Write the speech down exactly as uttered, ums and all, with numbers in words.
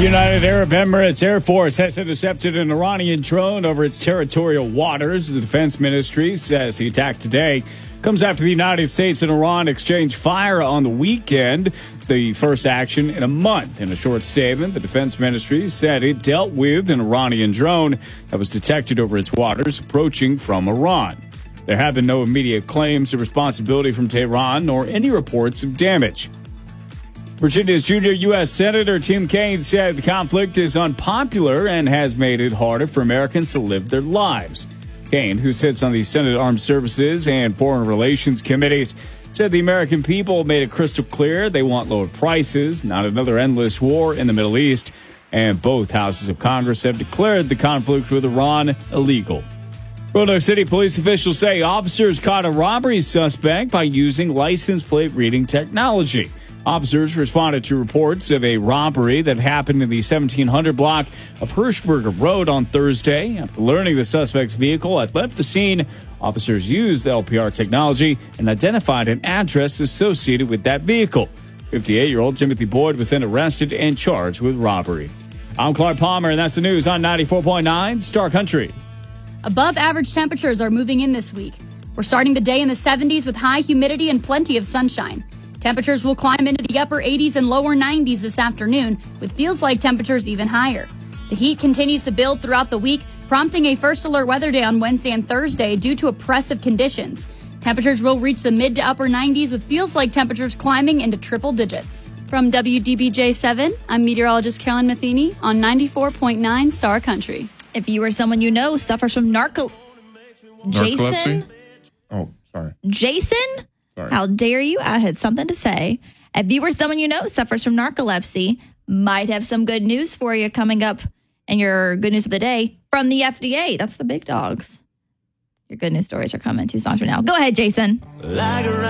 United Arab Emirates Air Force has intercepted an Iranian drone over its territorial waters. The defense ministry says the attack today comes after the United States and Iran exchanged fire on the weekend, the first action in a month. In a short statement, the defense ministry said it dealt with an Iranian drone that was detected over its waters approaching from Iran. There have been no immediate claims of responsibility from Tehran nor any reports of damage. Virginia's junior U S Senator Tim Kaine said the conflict is unpopular and has made it harder for Americans to live their lives. Kaine, who sits on the Senate Armed Services and Foreign Relations Committees, said the American people made it crystal clear they want lower prices, not another endless war in the Middle East, and both houses of Congress have declared the conflict with Iran illegal. Roanoke City police officials say officers caught a robbery suspect by using license plate reading technology. Officers responded to reports of a robbery that happened in the seventeen hundred block of Hirschberger Road on Thursday. After learning the suspect's vehicle had left the scene, officers used the L P R technology and identified an address associated with that vehicle. fifty-eight-year-old Timothy Boyd was then arrested and charged with robbery. I'm Clark Palmer, and that's the news on ninety-four point nine Star Country. Above average temperatures are moving in this week. We're starting the day in the seventies with high humidity and plenty of sunshine. Temperatures will climb into the upper eighties and lower nineties this afternoon, with feels like temperatures even higher. The heat continues to build throughout the week, prompting a first alert weather day on Wednesday and Thursday due to oppressive conditions. Temperatures will reach the mid to upper nineties, with feels like temperatures climbing into triple digits. From W D B J seven, I'm meteorologist Carolyn Matheny on ninety-four point nine Star Country. If you or someone you know suffers from narco... Jason? Narcolepsy? Oh, sorry. Jason? Sorry. How dare you? I had something to say. If you or someone you know suffers from narcolepsy, might have some good news for you coming up in your good news of the day from the F D A. That's the big dogs. Your good news stories are coming two songs from now. Go ahead, Jason. Like